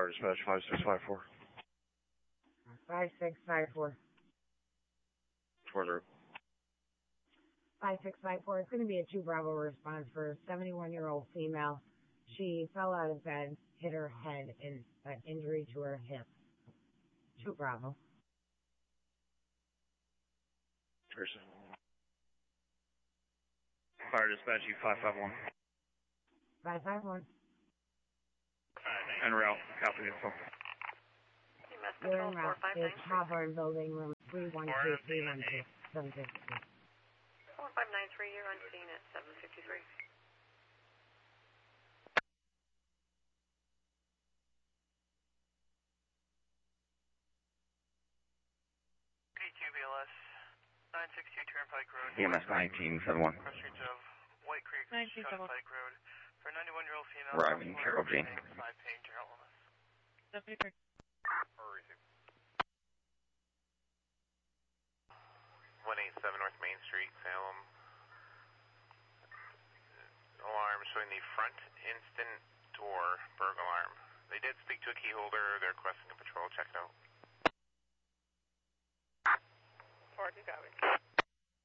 Fire dispatch 5654. 5654. Order. 5654. It's going to be a 2 Bravo response for a 71-year-old female. She fell out of bed, hit her head, and an injury to her hip. 2 Bravo. Person. Fire dispatch 551. 551. En route. Copy the info. You're en route. It's Hawthorne Building, room 312312. 753. 4593, you're on scene at 753. PQBLS 962 Turnpike Road. EMS 1971. Cross streets of White Creek, Turnpike Road. For a 91-year-old female. Arriving, Carol G. 5 paying general illness. 753. Or receive. 187 North Main Street, Salem. Alarm showing the front instant door burg alarm. They did speak to a key holder. They're requesting a patrol. Check it out. 4 2 copy.